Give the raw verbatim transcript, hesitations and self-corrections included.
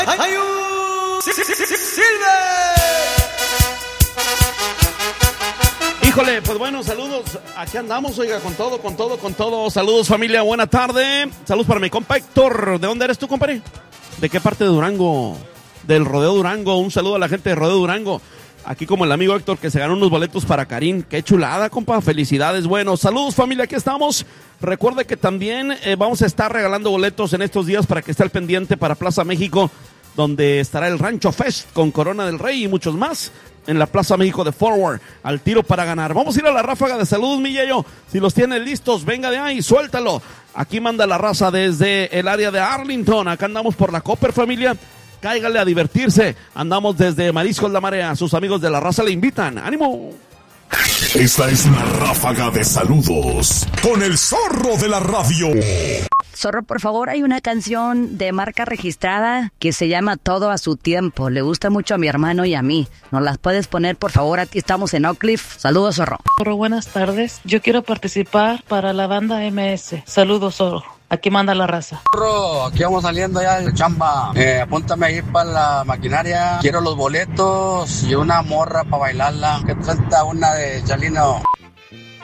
Híjole, pues bueno, saludos, aquí andamos, oiga, con todo, con todo, con todo, saludos familia, buena tarde, saludos para mi compa Héctor, ¿de dónde eres tú, compadre? ¿De qué parte de Durango? Del Rodeo Durango, un saludo a la gente de Rodeo Durango, aquí como el amigo Héctor que se ganó unos boletos para Karim, qué chulada, compa, felicidades, bueno, saludos familia, aquí estamos, recuerde que también eh, vamos a estar regalando boletos en estos días para que esté al pendiente para Plaza México, donde estará el Rancho Fest con Corona del Rey y muchos más. En la Plaza México de Forward, al tiro para ganar. Vamos a ir a la ráfaga de saludos, mi Yayo. Si los tienen listos, venga de ahí, suéltalo. Aquí manda la raza desde el área de Arlington. Acá andamos por la Copper, familia. Cáigale a divertirse. Andamos desde Mariscos La Marea. Sus amigos de la raza le invitan. ¡Ánimo! Esta es la ráfaga de saludos con el zorro de la radio. Zorro, por favor, hay una canción de marca registrada que se llama Todo a su tiempo. Le gusta mucho a mi hermano y a mí. ¿Nos las puedes poner, por favor? Aquí estamos en Oak Cliff. Saludos, Zorro. Zorro, buenas tardes. Yo quiero participar para la banda M S. Saludos, Zorro. Aquí manda la raza. Zorro, aquí vamos saliendo ya de chamba. Eh, apúntame ahí para la maquinaria. Quiero los boletos y una morra para bailarla. ¿Qué te falta? Una de Chalino.